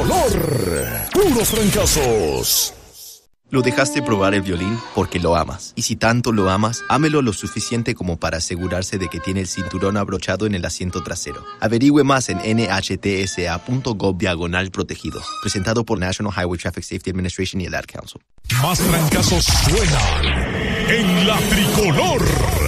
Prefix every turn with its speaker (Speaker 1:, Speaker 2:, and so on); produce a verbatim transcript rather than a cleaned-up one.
Speaker 1: Tricolor. Puros fracasos.
Speaker 2: Lo dejaste probar el violín porque lo amas. Y si tanto lo amas, ámelo lo suficiente como para asegurarse de que tiene el cinturón abrochado en el asiento trasero. Averigüe más en nhtsa.gov diagonal protegido. Presentado por National Highway Traffic Safety Administration y el Ad Council.
Speaker 1: Más fracasos suenan en la Tricolor.